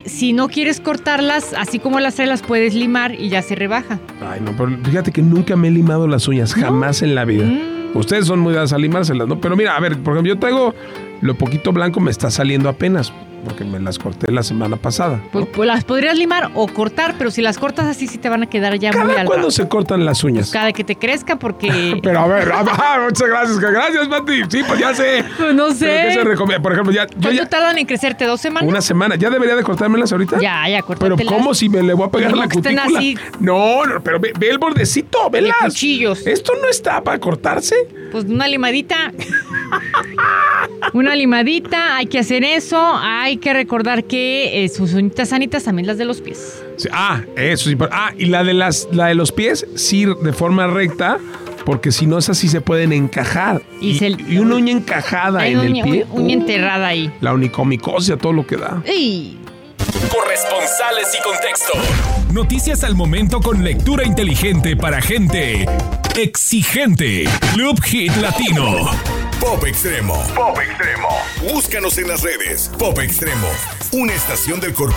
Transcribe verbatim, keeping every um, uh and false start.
si no quieres cortarlas, así como las traes, las puedes limar y ya se rebaja. Ay, no, pero fíjate que nunca me he limado las uñas, ¿no? Jamás en la vida. Mm. Ustedes son muy dadas a limárselas, ¿no? Pero mira, a ver, por ejemplo, yo traigo lo poquito blanco, me está saliendo apenas, porque me las corté la semana pasada, ¿no? Pues, pues las podrías limar o cortar, pero si las cortas así sí te van a quedar ya muy al ¿Cada cuándo se cortan las uñas? Pues cada que te crezca, porque... Pero a ver, ah, muchas gracias, gracias, Mati. Sí, pues ya sé. Pues no sé. ¿Qué se recomienda? Por ejemplo, ya... ¿Cuánto ya, tardan en crecerte? ¿Dos semanas? Una semana. ¿Ya debería de cortármelas ahorita? Ya, ya, córtatelas. Pero ¿cómo si me le voy a pegar no, la que estén cutícula? así. No, no, pero ve, ve el bordecito, velas. De cuchillos. ¿Esto no está para cortarse? Pues una limadita. Una limadita, hay que hacer eso. Hay que recordar que eh, sus uñitas sanitas también las de los pies. Sí, ah, eso sí. Ah, y la de las, la de los pies, sí, de forma recta, porque si no, esas sí se pueden encajar. Y, y, se, y una uña encajada en uña, el pie. Uña, uña enterrada ahí. La onicomicosia, todo lo que da. ¡Ey! Corresponsales y contexto. Noticias al momento con lectura inteligente para gente exigente. Club Hit Latino. Pop Extremo. Pop Extremo. Búscanos en las redes. Pop Extremo. Una estación del corporativo.